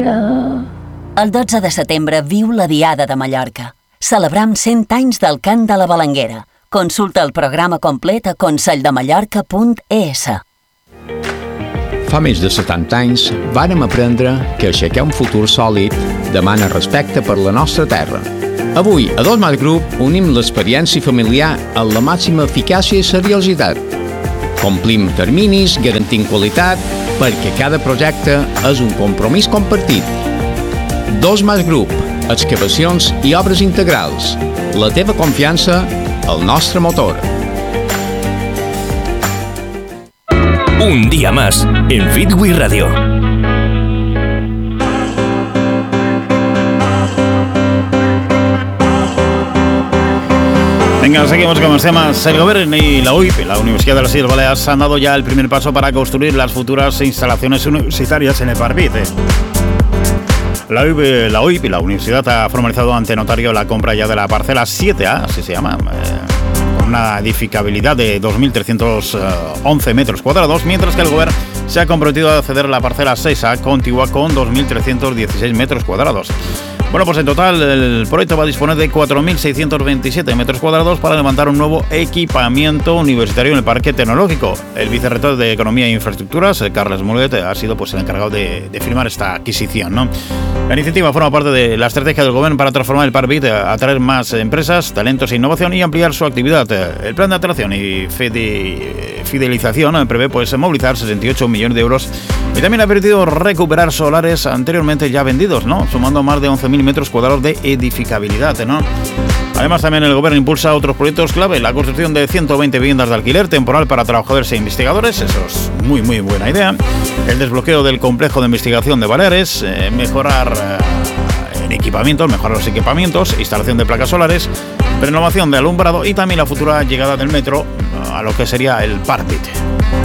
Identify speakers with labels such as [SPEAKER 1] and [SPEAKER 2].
[SPEAKER 1] Balanguera.
[SPEAKER 2] El 12 de setembre viu la Diada de Mallorca. Celebram 100 anys del cant de la Balanguera. Consulta el programa complet a conselldemallorca.es.
[SPEAKER 3] Fa més de 70 anys vàrem aprendre que aixecar un futur sòlid demana respecte per la nostra terra. Avui, a Dos Mas Group, unim l'experiència familiar amb la màxima eficàcia i seriositat. Complim terminis, garantint qualitat, perquè cada projecte és un compromís compartit. Dos Mas Group, excavacions i obres integrals. La teva confiança, el nostre motor.
[SPEAKER 4] Un día más en Fitwi Radio.
[SPEAKER 5] Venga, seguimos con los temas. El Gobierno y la UIP, la Universidad de las Islas Baleares, han dado ya el primer paso para construir las futuras instalaciones universitarias en el Parvit. La UIP y la universidad ha formalizado ante notario la compra ya de la parcela 7A, así se llama, con una edificabilidad de 2.311 metros cuadrados, mientras que el Gobierno se ha comprometido a ceder la parcela 6A contigua con 2.316 metros cuadrados. Bueno, pues en total el proyecto va a disponer de 4.627 metros cuadrados para levantar un nuevo equipamiento universitario en el Parque Tecnológico. El vicerrector de Economía e Infraestructuras, Carles Mulet, ha sido pues el encargado de firmar esta adquisición, ¿no? La iniciativa forma parte de la estrategia del Gobierno para transformar el Parvit, atraer más empresas, talentos e innovación y ampliar su actividad. El plan de atracción y fidelización prevé pues movilizar 68 millones de euros y también ha permitido recuperar solares anteriormente ya vendidos, ¿no? Sumando más de 11.000 metros cuadrados de edificabilidad, ¿no? Además, también el Gobierno impulsa otros proyectos clave, la construcción de 120 viviendas de alquiler temporal para trabajadores e investigadores, eso es muy buena idea, el desbloqueo del complejo de investigación de Baleares, mejorar los equipamientos, instalación de placas solares, renovación de alumbrado y también la futura llegada del metro a lo que sería el Parvit.